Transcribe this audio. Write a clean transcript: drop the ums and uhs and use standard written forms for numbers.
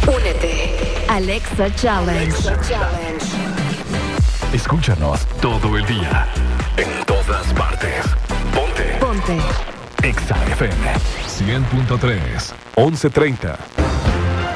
Únete. Alexa Challenge. Escúchanos todo el día. En todas partes. Ponte. Ponte. Exa FM 100.3 11:30.